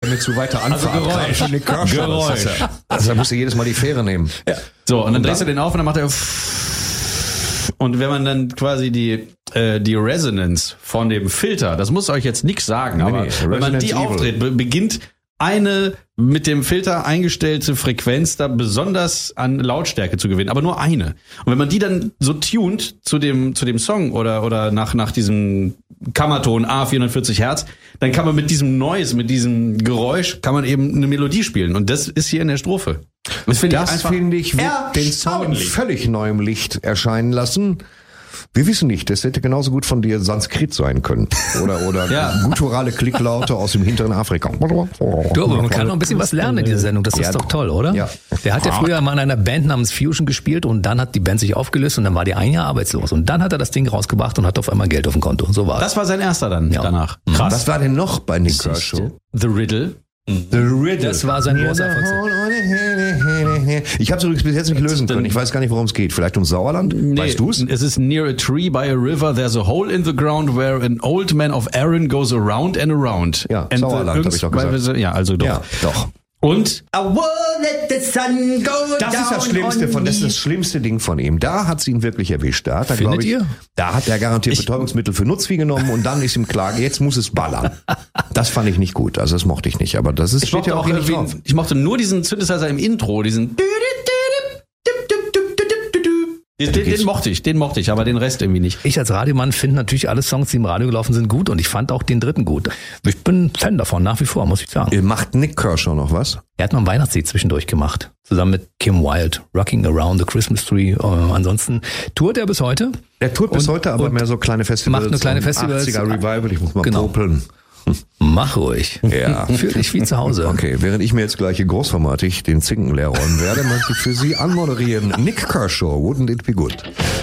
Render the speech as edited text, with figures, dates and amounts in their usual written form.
eine zu weite Anfahrt. Also Geräusch. Für Nick Kershaw. Geräusch. Also da musst du jedes Mal die Fähre nehmen. Ja. So, und dann drehst du den auf und dann macht er und wenn man dann quasi die Resonance von dem Filter, das muss euch jetzt nichts sagen, aber wenn man die aufdreht, beginnt eine mit dem Filter eingestellte Frequenz da besonders an Lautstärke zu gewinnen, aber nur eine. Und wenn man die dann so tunt zu dem Song oder nach diesem Kammerton 440 Hertz, dann kann man mit diesem Noise, mit diesem Geräusch, kann man eben eine Melodie spielen. Und das ist hier in der Strophe. Das finde ich, wird den Song in völlig neuem Licht erscheinen lassen. Wir wissen nicht, das hätte genauso gut von dir Sanskrit sein können. Oder Ja. gutturale Klicklaute aus dem hinteren Afrika. Du, aber man kann noch ein bisschen was lernen in dieser Sendung. Das ist doch toll, oder? Ja. Der hat ja früher mal in einer Band namens Fusion gespielt und dann hat die Band sich aufgelöst und dann war die ein Jahr arbeitslos. Und dann hat er das Ding rausgebracht und hat auf einmal Geld auf dem Konto. Und so war Das war sein erster dann danach. Krass. Was war denn noch bei Nick Kershaw? The Riddle. The Riddle. Das war sein großer Erfolg. Ich habe es übrigens bis jetzt nicht lösen können. Ich weiß gar nicht, worum es geht. Vielleicht ums Sauerland? Weißt du's? Es ist near a tree by a river, there's a hole in the ground where an old man of Aaron goes around and around. Ja, Sauerland, hab ich doch gesagt. Ja, also doch. Ja, doch. Und I won't let the sun go Das ist das Schlimmste das ist das schlimmste Ding von ihm. Da hat sie ihn wirklich erwischt. Da hat er, Findet ihr? Da hat er garantiert Betäubungsmittel für Nutzvieh genommen und dann ist ihm klar, jetzt muss es ballern. Das fand ich nicht gut. Also das mochte ich nicht. Aber das ist, steht ja auch hier nicht drauf. Ich mochte nur diesen Synthesizer im Intro, diesen den mochte ich, aber den Rest irgendwie nicht. Ich als Radiomann finde natürlich alle Songs, die im Radio gelaufen sind, gut und ich fand auch den dritten gut. Ich bin Fan davon, nach wie vor, muss ich sagen. Macht Nick Kershaw noch was? Er hat noch ein Weihnachtslied zwischendurch gemacht, zusammen mit Kim Wilde, Rocking Around the Christmas Tree. Ansonsten tourt er bis heute. Er tourt bis heute, aber mehr so kleine Festivals. Macht nur kleine Festivals. 80er Revival, ich muss mal popeln. Mach ruhig. Ja. Fühl dich wie zu Hause. Okay, während ich mir jetzt gleich hier großformatig den Zinken leer räumen werde, möchte ich für Sie anmoderieren Nick Kershaw, Wouldn't It Be Good?